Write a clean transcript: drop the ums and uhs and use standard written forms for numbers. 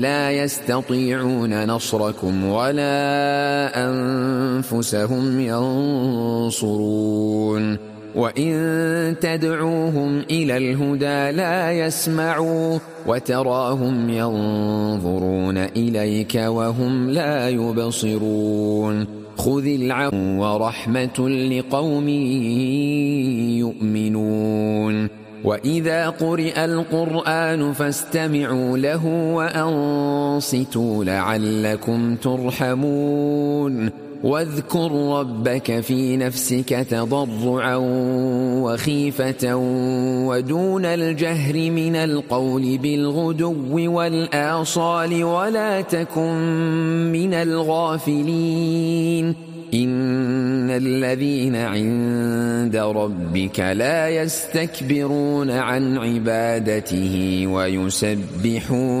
لا يستطيعون نصركم ولا أنفسهم ينصرون وإن تدعوهم إلى الهدى لا يسمعوا وتراهم ينظرون إليك وهم لا يبصرون خذ العفو ورحمة لقوم يؤمنون وإذا قرئ القرآن فاستمعوا له وأنصتوا لعلكم ترحمون واذكر ربك في نفسك تضرعا وخيفة ودون الجهر من القول بالغدو والآصال ولا تكن من الغافلين إن الذين عند ربك لا يستكبرون عن عبادته ويسبحون